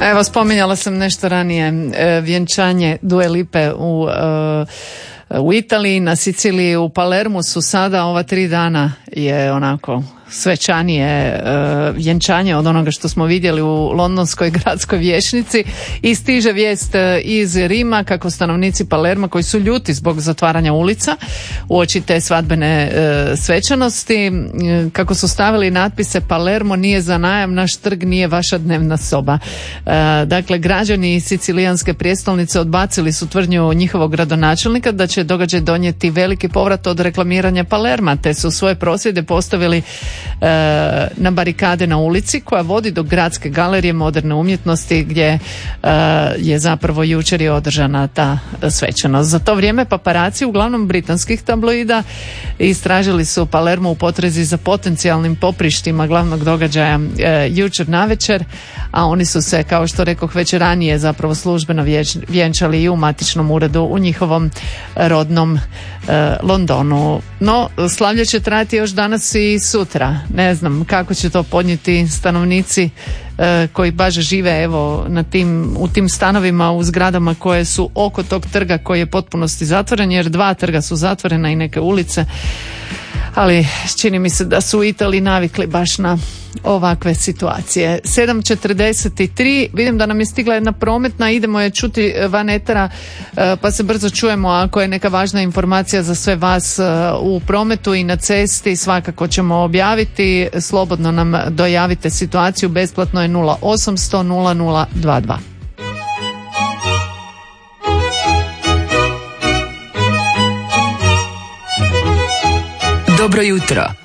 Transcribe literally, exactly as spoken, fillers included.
Evo, spominjala sam nešto ranije e, vjenčanje Dua Lipe u, e, u Italiji, na Siciliji, u Palermu su sada ova tri dana je onako svečanije e, vjenčanje od onoga što smo vidjeli u londonskoj gradskoj vijećnici i stiže vijest e, iz Rima kako stanovnici Palerma koji su ljuti zbog zatvaranja ulica uoči te svadbene e, svečanosti, e, kako su stavili natpise Palermo nije za najam, naš trg nije vaša dnevna soba. E, dakle, građani sicilijanske prijestolnice odbacili su tvrdnju njihovog gradonačelnika da će događaj donijeti veliki povrat od reklamiranja Palerma, te su svoje prosvjede postavili na barikade na ulici koja vodi do Gradske galerije moderne umjetnosti gdje je zapravo jučer je održana ta svečanost. Za to vrijeme paparaci uglavnom britanskih tabloida istražili su Palermo u potrazi za potencijalnim poprištima glavnog događaja jučer navečer, a oni su se, kao što rekoh, već ranije zapravo službeno vjenčali i u matičnom uredu u njihovom rodnom Londonu. No, slavlje će trajati još danas i sutra. Ne znam kako će to podnijeti stanovnici e, koji baš žive evo na tim, u tim stanovima u zgradama koje su oko tog trga koji je potpunosti zatvoren, jer dva trga su zatvorena i neke ulice, ali čini mi se da su u Italiji navikli baš na ovakve situacije. sedam četrdeset tri, vidim da nam je stigla jedna prometna, idemo je čuti van etera, pa se brzo čujemo ako je neka važna informacija za sve vas u prometu i na cesti, svakako ćemo objaviti, slobodno nam dojavite situaciju, besplatno je nula osamsto nula nula dva dva. Dobro jutro.